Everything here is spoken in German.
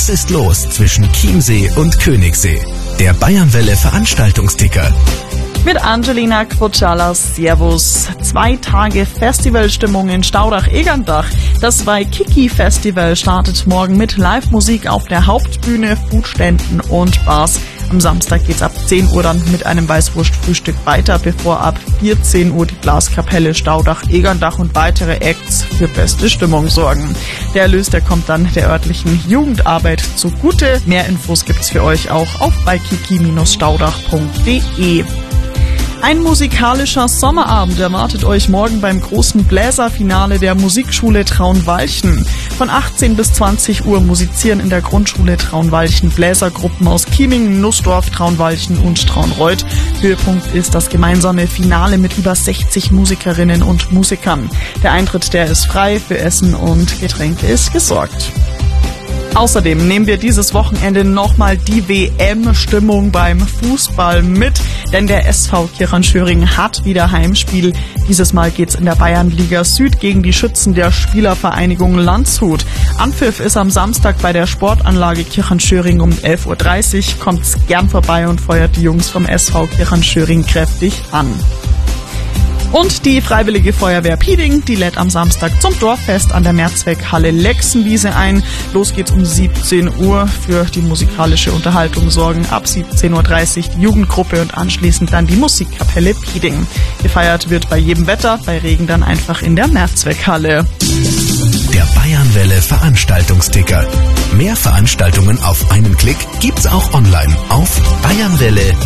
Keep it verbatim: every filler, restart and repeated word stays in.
Was ist los zwischen Chiemsee und Königssee? Der Bayernwelle Veranstaltungsticker. Mit Angelina Kwotschalas, Servus. Zwei Tage Festivalstimmung in Staudach-Egerndach. Das Waikiki-Festival startet morgen mit Live-Musik auf der Hauptbühne, Foodständen und Bars. Am Samstag geht's ab zehn Uhr dann mit einem Weißwurstfrühstück weiter, bevor ab vierzehn Uhr die Blaskapelle Staudach-Egerndach und weitere Acts für beste Stimmung sorgen. Der Erlös, der kommt dann der örtlichen Jugendarbeit zugute. Mehr Infos gibt's für euch auch auf waikiki Bindestrich staudach Punkt de. Ein musikalischer Sommerabend erwartet euch morgen beim großen Bläserfinale der Musikschule Traunwalchen. Von achtzehn bis zwanzig Uhr musizieren in der Grundschule Traunwalchen Bläsergruppen aus Chiemingen, Nussdorf, Traunwalchen und Traunreuth. Höhepunkt ist das gemeinsame Finale mit über sechzig Musikerinnen und Musikern. Der Eintritt, der ist frei, für Essen und Getränke ist gesorgt. Außerdem nehmen wir dieses Wochenende nochmal die W M-Stimmung beim Fußball mit, denn der S V Kirchenschöring hat wieder Heimspiel. Dieses Mal geht's in der Bayernliga Süd gegen die Schützen der Spielervereinigung Landshut. Anpfiff ist am Samstag bei der Sportanlage Kirchenschöring um elf Uhr dreißig. Kommt's gern vorbei und feuert die Jungs vom S V Kirchenschöring kräftig an. Und die Freiwillige Feuerwehr Pieding, die lädt am Samstag zum Dorffest an der Mehrzweckhalle Lexenwiese ein. Los geht's um siebzehn Uhr. Für die musikalische Unterhaltung sorgen ab siebzehn Uhr dreißig die Jugendgruppe und anschließend dann die Musikkapelle Pieding. Gefeiert wird bei jedem Wetter, bei Regen dann einfach in der Mehrzweckhalle. Der Bayernwelle Veranstaltungsticker. Mehr Veranstaltungen auf einen Klick gibt's auch online auf bayernwelle